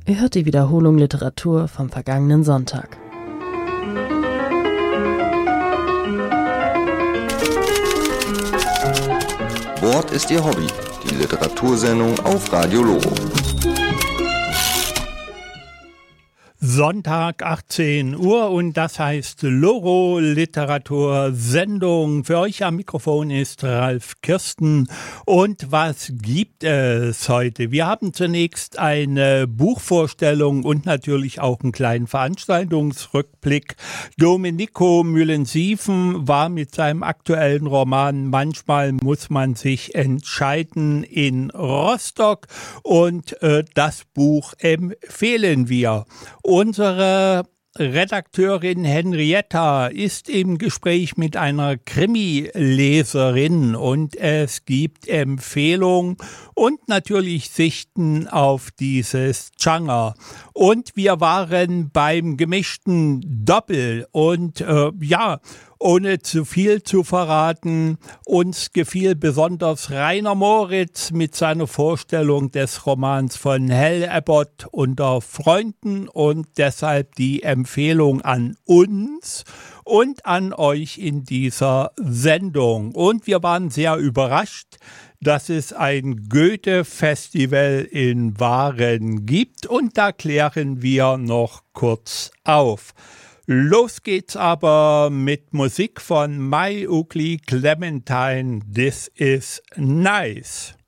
Ihr hört die Wiederholung Literatur vom vergangenen Sonntag. Wort ist Ihr Hobby, die Literatursendung auf Radio Loro. Sonntag 18 Uhr und das heißt Loro Literatursendung. Für euch am Mikrofon ist Ralf Kirsten. Und was gibt es heute? Wir haben zunächst eine Buchvorstellung und natürlich auch einen kleinen Veranstaltungsrückblick. Domenico Müllensiefen war mit seinem aktuellen Roman Manchmal muss man sich entscheiden in Rostock und das Buch empfehlen wir. Unsere Redakteurin Henrietta ist im Gespräch mit einer Krimi-Leserin und es gibt Empfehlungen und natürlich Sichten auf dieses Genre. Und wir waren beim gemischten Doppel und ohne zu viel zu verraten, uns gefiel besonders Rainer Moritz mit seiner Vorstellung des Romans von Hell Abbott unter Freunden und deshalb die Empfehlung an uns und an euch in dieser Sendung. Und wir waren sehr überrascht, dass es ein Goethe-Festival in Waren gibt und da klären wir noch kurz auf. Los geht's aber mit Musik von My Ugly Clementine. This is nice.